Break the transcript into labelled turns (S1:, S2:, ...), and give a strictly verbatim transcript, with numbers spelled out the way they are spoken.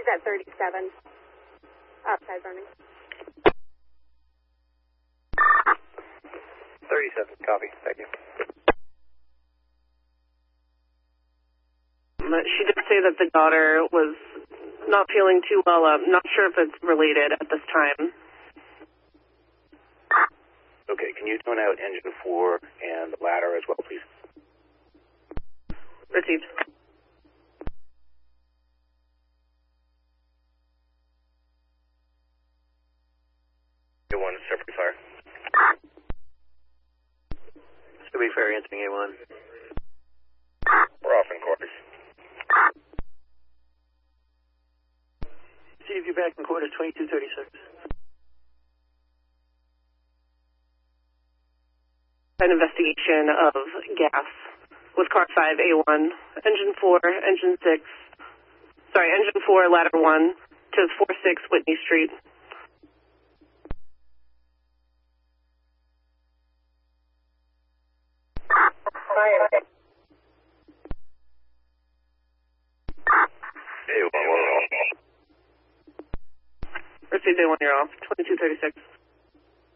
S1: at thirty-seven. Outside burning.
S2: thirty-seven, copy. Thank you.
S3: She did say that the daughter was not feeling too well. I'm not sure if it's related at this time.
S2: Okay, can you tone out engine four and the ladder as well, please?
S3: Received.
S2: A one, separate fire.
S4: Scooby Ferry entering A one.
S2: We're off in quarters.
S4: C D P back in quarters, twenty-two thirty-six.
S3: An investigation of gas with car five A one, engine four, engine six, sorry, engine four, ladder one to four six Whitney Street.
S2: A one, we're off.
S3: Received A one, you're off, twenty-two thirty-six.